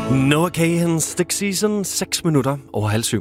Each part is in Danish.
Noah Kahan, Stick Season, 6 minutter over 6:30.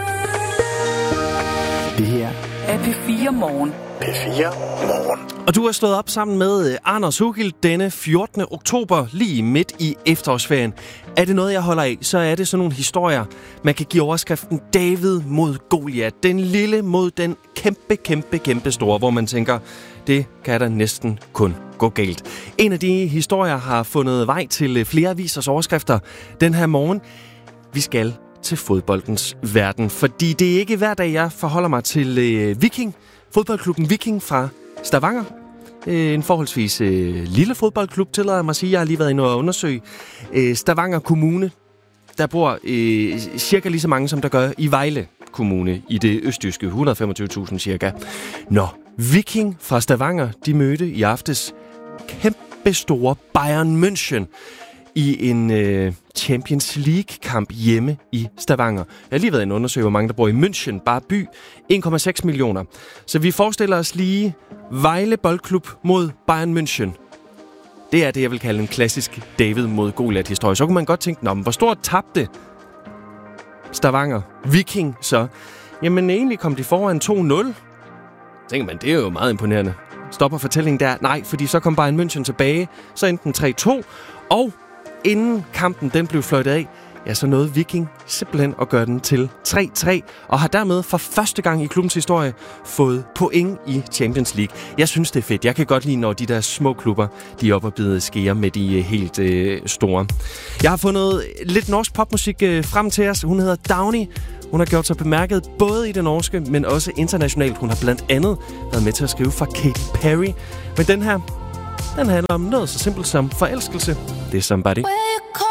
Det her er P4 Morgen. P4 Morgen. Og du er stået op sammen med Anders Hugild denne 14. oktober, lige midt i efterårsferien. Er det noget, jeg holder af, så er det sådan nogle historier, man kan give overskriften David mod Goliat. Den lille mod den kæmpe store, hvor man tænker, det kan der næsten kun gå galt. En af de historier har fundet vej til flere avisers overskrifter den her morgen. Vi skal til fodboldens verden, fordi det er ikke hver dag, jeg forholder mig til Viking, fodboldklubben Viking fra Stavanger. En forholdsvis lille fodboldklub, tillader jeg mig at sige. Jeg har lige været inde og undersøge. Stavanger Kommune, der bor cirka lige så mange, som der gør i Vejle Kommune i det østjyske. 125.000 cirka. Nå, Viking fra Stavanger, de mødte i aftes kæmpe store Bayern München i en Champions League-kamp hjemme i Stavanger. Jeg har lige været inde og undersøge, hvor mange der bor i München, bare by. 1,6 millioner. Så vi forestiller os lige Vejle Boldklub mod Bayern München. Det er det, jeg vil kalde en klassisk David mod Goliat-historie. Så kunne man godt tænke, hvor stort tabte Stavanger Viking så? Jamen, egentlig kom de foran 2-0. Tænker man, det er jo meget imponerende. Stopper fortællingen der? Nej, fordi så kom Bayern München tilbage. Så endte den 3-2. Og inden kampen den blev fløjtet af, ja, så nåede Viking simpelthen at gøre den til 3-3, og har dermed for første gang i klubbens historie fået point i Champions League. Jeg synes, det er fedt. Jeg kan godt lide, når de der små klubber, de er oppe og bide skære med de helt store. Jeg har fundet lidt norsk popmusik frem til os. Hun hedder Downy. Hun har gjort sig bemærket både i det norske, men også internationalt. Hun har blandt andet været med til at skrive for Katy Perry. Men den her, den handler om noget så simpelt som forelskelse. Det er Somebody.